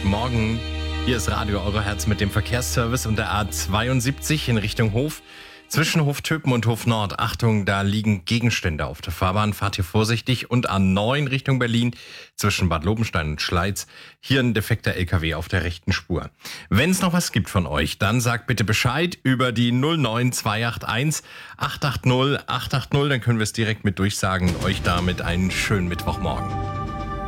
Morgen. Hier ist Radio Eurohertz mit dem Verkehrsservice und der A72 in Richtung Hof. Zwischen Hof Töpen und Hof Nord. Achtung, da liegen Gegenstände auf der Fahrbahn. Fahrt hier vorsichtig. Und A9 Richtung Berlin zwischen Bad Lobenstein und Schleiz. Hier ein defekter LKW auf der rechten Spur. Wenn es noch was gibt von euch, dann sagt bitte Bescheid über die 09281 880 880. Dann können wir es direkt mit durchsagen und euch damit einen schönen Mittwochmorgen.